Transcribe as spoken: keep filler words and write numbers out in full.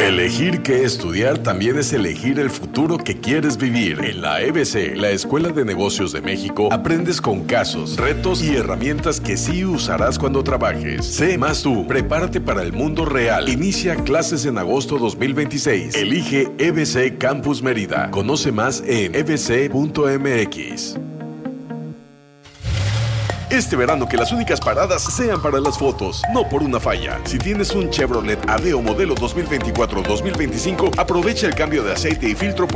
Elegir qué estudiar también es elegir el futuro que quieres vivir. En la E B C, la Escuela de Negocios de México, aprendes con casos, retos y herramientas que sí usarás cuando trabajes. Sé más tú. Prepárate para el mundo real. Inicia clases en agosto dos mil veintiséis. Elige E B C Campus Mérida. Conoce más en e b c punto m x. Este verano que las únicas paradas sean para las fotos, no por una falla. Si tienes un Chevrolet Aveo modelo dos mil veinticuatro dos mil veinticinco, aprovecha el cambio de aceite y filtro por